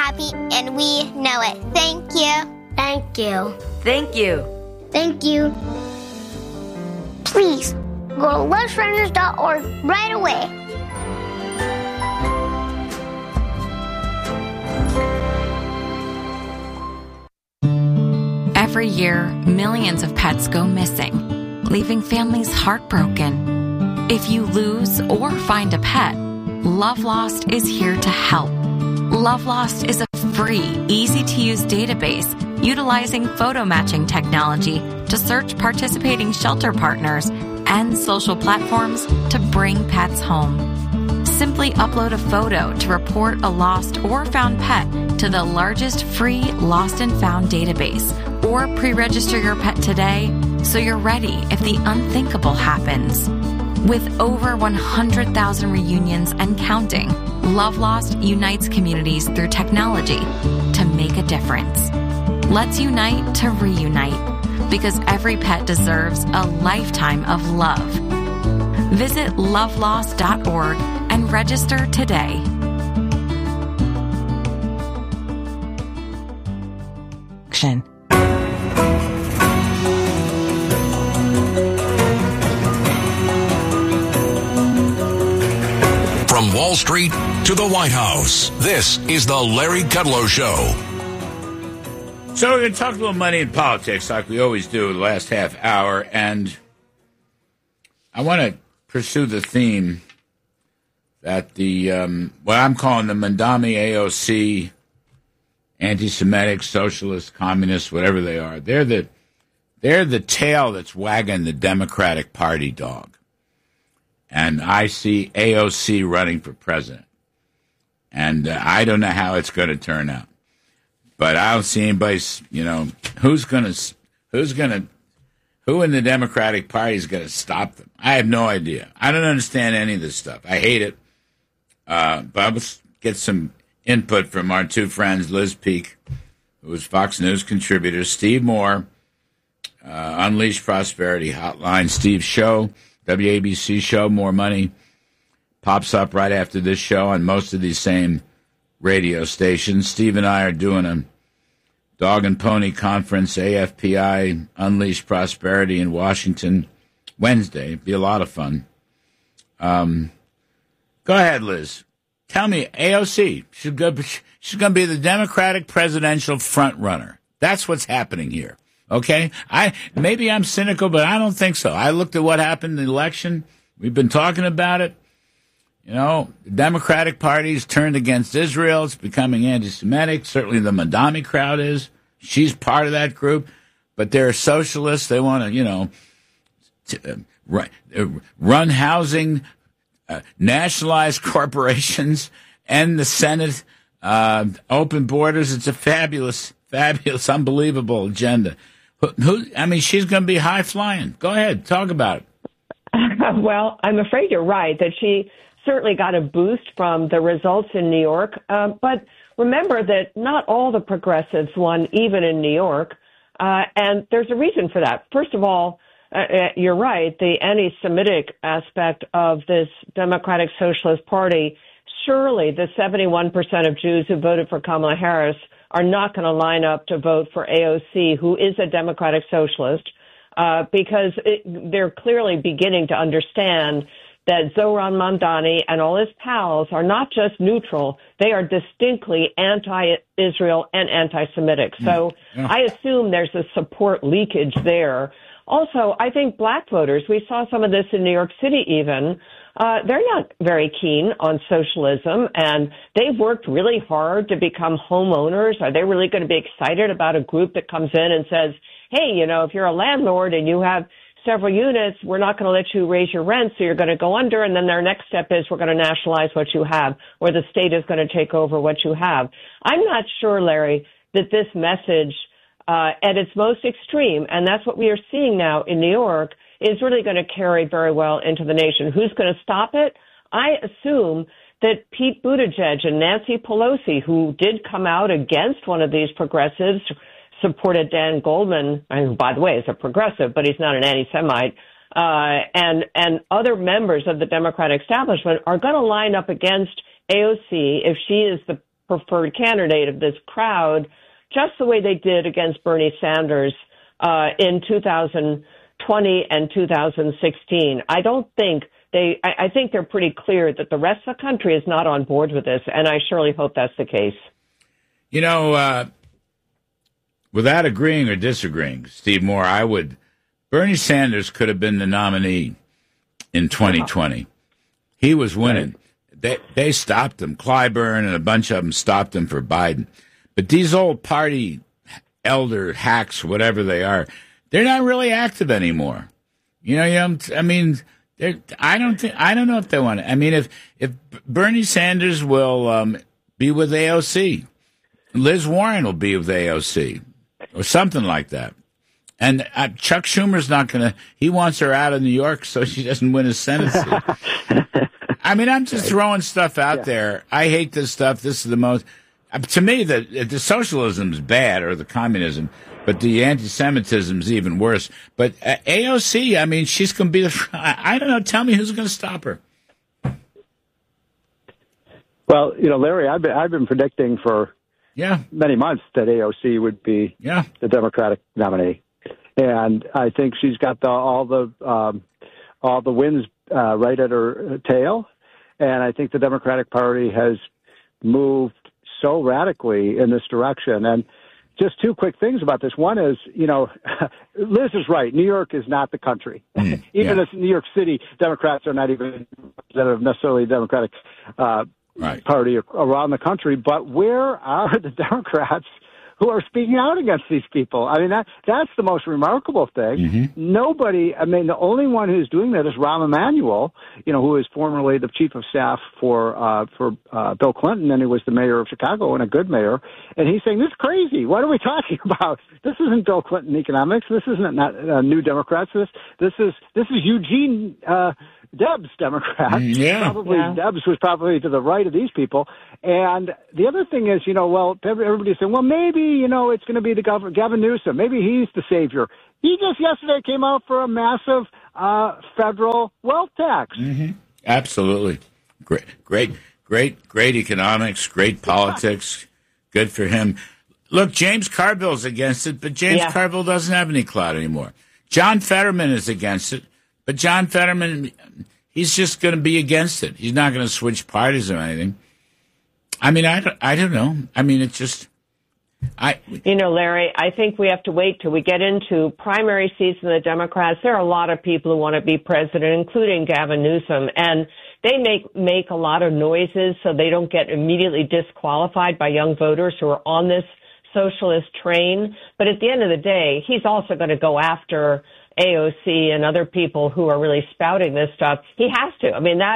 happy, and we know it. Thank you. Thank you. Thank you. Thank you. Please go to lushrunners.org right away. Every year, millions of pets go missing, leaving families heartbroken. If you lose or find a pet, Love Lost is here to help. Love Lost is a free, easy-to-use database utilizing photo matching technology to search participating shelter partners and social platforms to bring pets home. Simply upload a photo to report a lost or found pet to the largest free lost and found database, or pre-register your pet today so you're ready if the unthinkable happens. With over 100,000 reunions and counting, Love Lost unites communities through technology to make a difference. Let's unite to reunite, because every pet deserves a lifetime of love. Visit lovelost.org and register today. From Wall Street to the White House, this is the Larry Kudlow Show. So we're going to talk a little money and politics like we always do the last half hour, and I want to pursue the theme that the what I'm calling the Mandami AOC, anti-Semitic, socialist, communist, whatever they are. They're the tail that's wagging the Democratic Party dog. And I see AOC running for president. And I don't know how it's going to turn out. But I don't see anybody, who in the Democratic Party is going to stop them? I have no idea. I don't understand any of this stuff. I hate it. But let's get some input from our two friends, Liz Peek, who is Fox News contributor, Steve Moore, Unleash Prosperity Hotline, Steve's show, WABC show, More Money, pops up right after this show on most of these same radio stations. Steve and I are doing a dog and pony conference, AFPI, Unleash Prosperity in Washington, Wednesday. Be a lot of fun. Go ahead, Liz. Tell me, AOC, she's going to be the Democratic presidential front runner. That's what's happening here. Okay? Maybe I'm cynical, but I don't think so. I looked at what happened in the election. We've been talking about it. The Democratic Party's turned against Israel. It's becoming anti-Semitic. Certainly the Mandami crowd is. She's part of that group. But they're socialists. They want to, run housing, nationalize corporations, end the Senate, open borders. It's a fabulous, unbelievable agenda. She's going to be high flying. Go ahead, talk about it. Well, I'm afraid you're right that she certainly got a boost from the results in New York. But remember that not all the progressives won, even in New York. And there's a reason for that. First of all, you're right, the anti-Semitic aspect of this Democratic Socialist Party, surely the 71% of Jews who voted for Kamala Harris are not going to line up to vote for AOC, who is a Democratic Socialist, because they're clearly beginning to understand that Zohran Mamdani and all his pals are not just neutral, they are distinctly anti-Israel and anti-Semitic. So I assume there's a support leakage there. Also, I think black voters, we saw some of this in New York City even, they're not very keen on socialism, and they've worked really hard to become homeowners. Are they really going to be excited about a group that comes in and says, hey, if you're a landlord and you have several units, we're not going to let you raise your rent, so you're going to go under, and then their next step is we're going to nationalize what you have, or the state is going to take over what you have. I'm not sure, Larry, that this message at its most extreme, and that's what we are seeing now in New York, is really going to carry very well into the nation. Who's going to stop it? I assume that Pete Buttigieg and Nancy Pelosi, who did come out against one of these progressives, supported Dan Goldman, and by the way, is a progressive, but he's not an anti-Semite, and other members of the Democratic establishment are going to line up against AOC if she is the preferred candidate of this crowd, just the way they did against Bernie Sanders in 2020 and 2016. I think they're pretty clear that the rest of the country is not on board with this, and I surely hope that's the case. You know, without agreeing or disagreeing, Steve Moore, Bernie Sanders could have been the nominee in 2020. He was winning. They stopped him. Clyburn and a bunch of them stopped him for Biden. But these old party elder hacks, whatever they are, they're not really active anymore. I mean, I don't know if they want to. I mean, if Bernie Sanders will be with AOC, Liz Warren will be with AOC, or something like that. And Chuck Schumer's not going to. He wants her out of New York so she doesn't win a Senate seat. I mean, I'm just throwing stuff out there. I hate this stuff. This is the most. To me, the socialism is bad, or the communism, but the anti-Semitism is even worse. But AOC, I mean, she's going to be the. I don't know. Tell me who's going to stop her. Well, Larry, I've been predicting for many months that AOC would be the Democratic nominee, and I think she's got all the wins right at her tail, and I think the Democratic Party has moved so radically in this direction. And just two quick things about this. One is, Liz is right. New York is not the country. Even if New York City Democrats are not even representative necessarily Democratic Party around the country. But where are the Democrats who are speaking out against these people? I mean, that's the most remarkable thing. Mm-hmm. Nobody, I mean, the only one who's doing that is Rahm Emanuel, who is formerly the chief of staff for Bill Clinton, and he was the mayor of Chicago and a good mayor. And he's saying, this is crazy. What are we talking about? This isn't Bill Clinton economics. This isn't New Democrats. This is Eugene Debs Democrat. Debs was probably to the right of these people. And the other thing is, everybody's saying, well, maybe, it's going to be the governor, Gavin Newsom. Maybe he's the savior. He just yesterday came out for a massive federal wealth tax. Mm-hmm. Absolutely. Great economics, great politics. Good for him. Look, James Carville's against it, but James Carville doesn't have any clout anymore. John Fetterman is against it. But John Fetterman, he's just going to be against it. He's not going to switch parties or anything. I mean, I don't know. I mean, it's just, Larry, I think we have to wait till we get into primary seats in the Democrats. There are a lot of people who want to be president, including Gavin Newsom, and they make a lot of noises so they don't get immediately disqualified by young voters who are on this socialist train. But at the end of the day, he's also going to go after AOC and other people who are really spouting this stuff. He has to. I mean,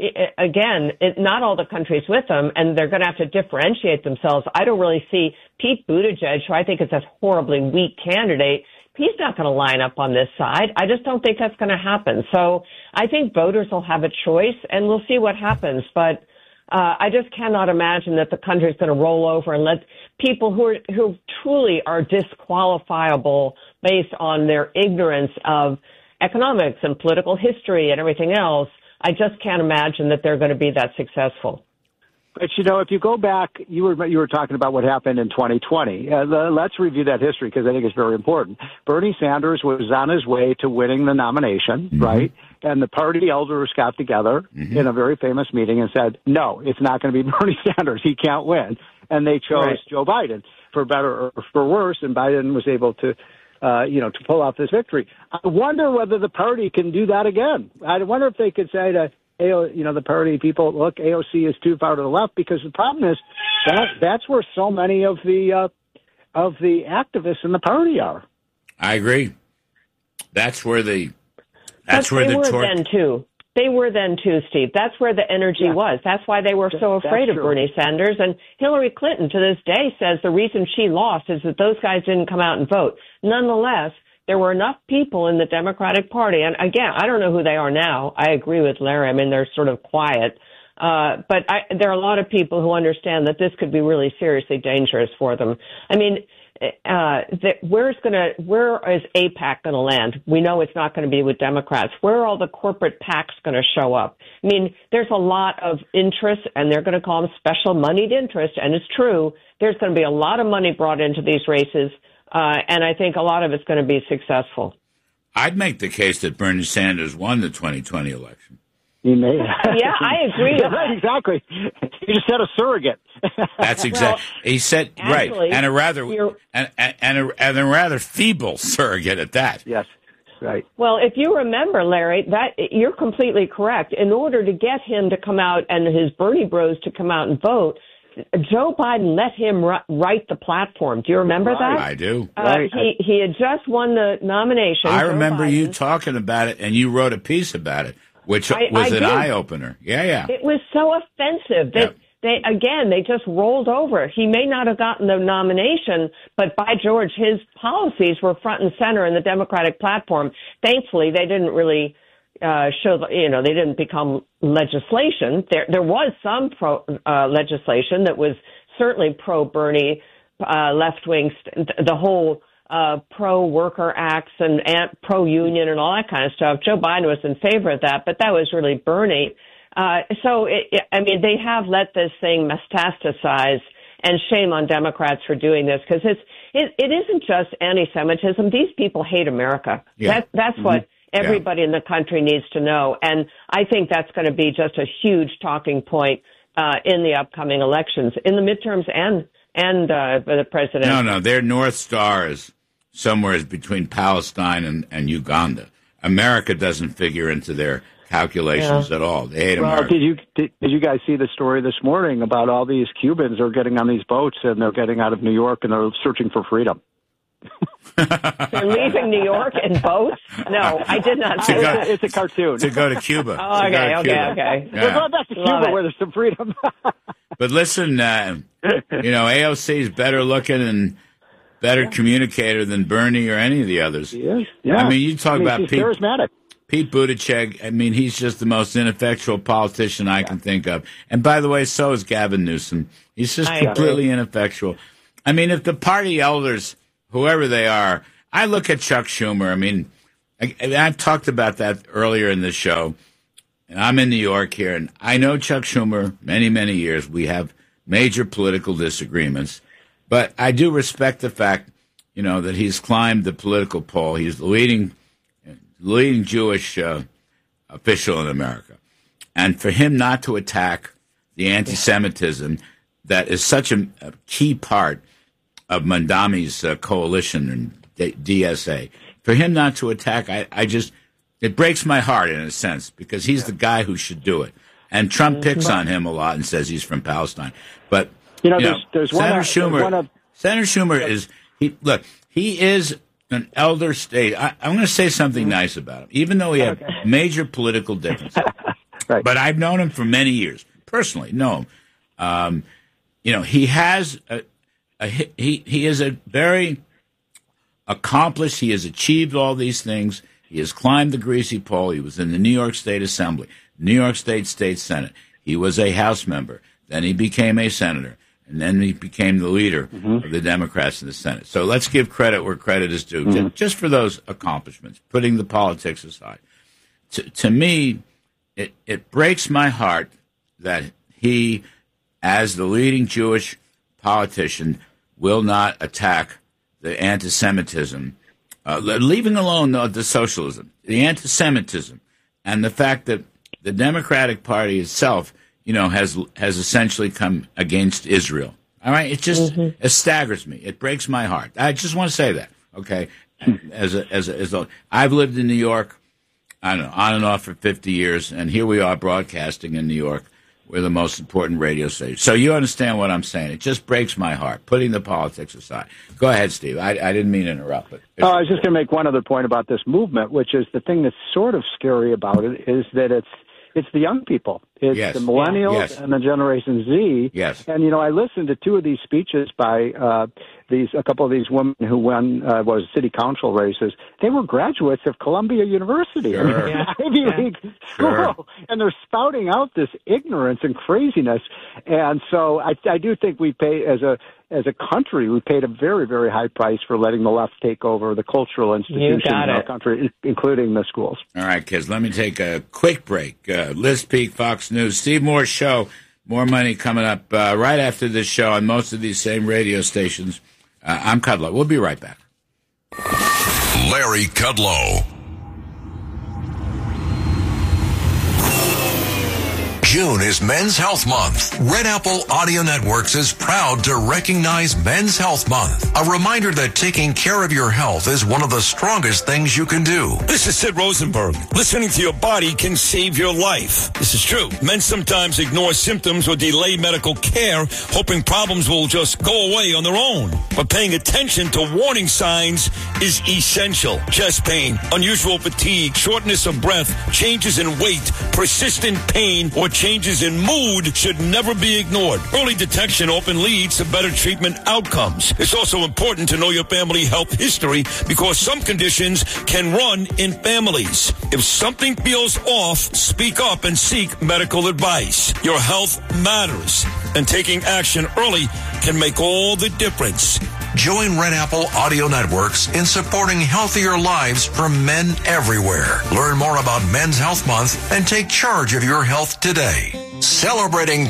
not all the country's with them, and they're going to have to differentiate themselves. I don't really see Pete Buttigieg, who I think is a horribly weak candidate. He's not going to line up on this side. I just don't think that's going to happen. So I think voters will have a choice, and we'll see what happens. But I just cannot imagine that the country is going to roll over and let people who truly are disqualifiable based on their ignorance of economics and political history and everything else. I just can't imagine that they're going to be that successful. But, if you go back, you were talking about what happened in 2020. Let's review that history because I think it's very important. Bernie Sanders was on his way to winning the nomination, right? And the party elders got together in a very famous meeting and said, no, it's not going to be Bernie Sanders. He can't win. And they chose Joe Biden, for better or for worse, and Biden was able to to pull off this victory. I wonder whether the party can do that again. I wonder if they could say to the party people, look, AOC is too far to the left, because the problem is that's where so many of the activists in the party are. I agree. That's where the then too. They were then too, Steve. That's where the energy was. That's why they were so afraid of Bernie Sanders. And Hillary Clinton, to this day, says the reason she lost is that those guys didn't come out and vote. Nonetheless, there were enough people in the Democratic Party. And again, I don't know who they are now. I agree with Larry. I mean, they're sort of quiet. But there are a lot of people who understand that this could be really seriously dangerous for them. I mean, where is AIPAC going to land? We know it's not going to be with Democrats. Where are all the corporate PACs going to show up? I mean, there's a lot of interest, and they're going to call them special moneyed interest, and it's true. There's going to be a lot of money brought into these races, and I think a lot of it's going to be successful. I'd make the case that Bernie Sanders won the 2020 election. He may. Yeah, I agree. Right, exactly. He just said a surrogate. That's exactly. He said actually, right, and a rather feeble surrogate at that. Yes, right. Well, if you remember, Larry, that you're completely correct. In order to get him to come out and his Bernie bros to come out and vote, Joe Biden let him write the platform. Do you remember that? I do. He had just won the nomination. I remember you talking about it, and you wrote a piece about it, which was an eye-opener. Yeah. It was so offensive that they just rolled over. He may not have gotten the nomination, but by George, his policies were front and center in the Democratic platform. Thankfully, they didn't really they didn't become legislation. There was some legislation that was certainly pro-Bernie, left-wing, the whole pro-worker acts and pro-union and all that kind of stuff. Joe Biden was in favor of that, but that was really Bernie. They have let this thing metastasize, and shame on Democrats for doing this, because it isn't just anti-Semitism. These people hate America. Yeah. That's what everybody in the country needs to know. And I think that's going to be just a huge talking point in the upcoming elections, in the midterms and the president. No, their North Star is somewhere between Palestine and Uganda. America doesn't figure into their calculations at all. They hate America. Did you guys see the story this morning about all these Cubans are getting on these boats and they're getting out of New York and they're searching for freedom? They're leaving New York in boats? No, I did not see that. It's a cartoon. To go to Cuba. Oh, okay. Yeah. We're going back to Cuba where there's some freedom. But listen, AOC is better looking and better communicator than Bernie or any of the others. Yes. Yeah. I mean, you talk about Pete Buttigieg. I mean, he's just the most ineffectual politician I can think of. And by the way, so is Gavin Newsom. He's just completely ineffectual. I mean, if the party elders, whoever they are, I look at Chuck Schumer. I mean, I've talked about that earlier in the show. And I'm in New York here, and I know Chuck Schumer many, many years. We have major political disagreements. But I do respect the fact, that he's climbed the political pole. He's the leading Jewish official in America. And for him not to attack the anti-Semitism that is such a key part of Mandami's coalition and DSA, for him not to attack, it breaks my heart in a sense, because he's the guy who should do it. And Trump picks on him a lot and says he's from Palestine. But there's Senator Schumer he is an elder state. I'm going to say something nice about him, even though we have major political differences. Right. But I've known him for many years, personally. Know him. He has he is a very accomplished. He has achieved all these things. He has climbed the greasy pole. He was in the New York State Assembly, New York State State Senate. He was a House member. Then he became a senator. And then he became the leader of the Democrats in the Senate. So let's give credit where credit is due, just for those accomplishments, putting the politics aside. To me, it breaks my heart that he, as the leading Jewish politician, will not attack the anti-Semitism, leaving alone the socialism, the anti-Semitism, and the fact that the Democratic Party itself has essentially come against Israel. All right? It just it staggers me. It breaks my heart. I just want to say that, okay? I've lived in New York, I don't know, on and off for 50 years, and here we are broadcasting in New York. We're the most important radio station. So you understand what I'm saying. It just breaks my heart, putting the politics aside. Go ahead, Steve. I didn't mean to interrupt. But I was just going to make one other point about this movement, which is the thing that's sort of scary about it is that it's the young people. It's the millennials and the Generation Z. Yes. And, I listened to two of these speeches by a couple of these women who won city council races, they were graduates of Columbia University, Sure. Ivy League school, and they're spouting out this ignorance and craziness. And so I do think we pay as a country, we paid a very, very high price for letting the left take over the cultural institutions in our country, including the schools. All right, kids, let me take a quick break. Liz Peek, Fox News, Steve Moore's show. More money coming up right after this show on most of these same radio stations. I'm Kudlow. We'll be right back. Larry Kudlow. June is Men's Health Month. Red Apple Audio Networks is proud to recognize Men's Health Month. A reminder that taking care of your health is one of the strongest things you can do. This is Sid Rosenberg. Listening to your body can save your life. This is true. Men sometimes ignore symptoms or delay medical care, hoping problems will just go away on their own. But paying attention to warning signs is essential. Chest pain, unusual fatigue, shortness of breath, changes in weight, persistent pain, or changes in mood should never be ignored. Early detection often leads to better treatment outcomes. It's also important to know your family health history because some conditions can run in families. If something feels off, speak up and seek medical advice. Your health matters, and taking action early can make all the difference. Join Red Apple Audio Networks in supporting healthier lives for men everywhere. Learn more about Men's Health Month and take charge of your health today. Celebrating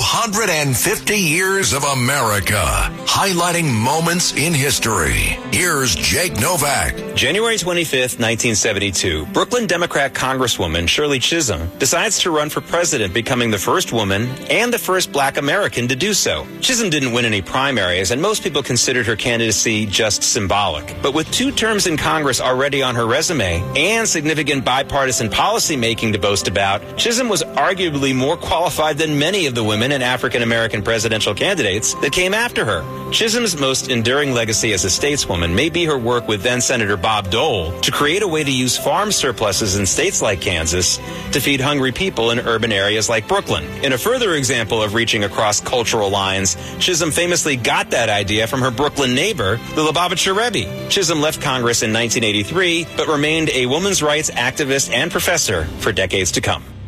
250 years of America, highlighting moments in history. Here's Jake Novak. January 25th, 1972, Brooklyn Democrat Congresswoman Shirley Chisholm decides to run for president, becoming the first woman and the first black American to do so. Chisholm didn't win any primaries, and most people considered her candidacy just symbolic. But with 2 terms in Congress already on her resume and significant bipartisan policy making to boast about, Chisholm was arguably more qualified than many of the women and African-American presidential candidates that came after her. Chisholm's most enduring legacy as a stateswoman may be her work with then-Senator Bob Dole to create a way to use farm surpluses in states like Kansas to feed hungry people in urban areas like Brooklyn. In a further example of reaching across cultural lines, Chisholm famously got that idea from her Brooklyn neighbor, the Lubavitcher Rebbe. Chisholm left Congress in 1983, but remained a women's rights activist and professor for decades to come.